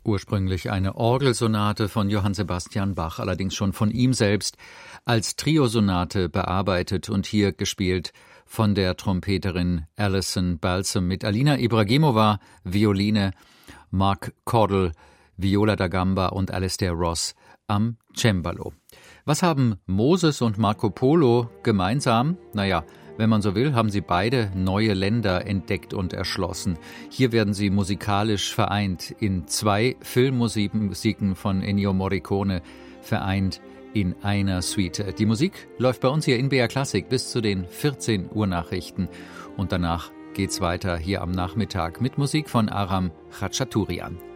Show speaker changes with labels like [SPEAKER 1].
[SPEAKER 1] Ursprünglich eine Orgelsonate von Johann Sebastian Bach, allerdings schon von ihm selbst als Triosonate bearbeitet und hier gespielt von der Trompeterin Alison Balsam mit Alina Ibragimova, Violine, Mark Cordell, Viola da Gamba und Alastair Ross am Cembalo. Was haben Moses und Marco Polo gemeinsam? Naja, wenn man so will, haben sie beide neue Länder entdeckt und erschlossen. Hier werden sie musikalisch vereint in 2 Filmmusiken von Ennio Morricone, vereint in einer Suite. Die Musik läuft bei uns hier in BR Klassik bis zu den 14 Uhr Nachrichten und danach geht's weiter hier am Nachmittag mit Musik von Aram Khachaturian.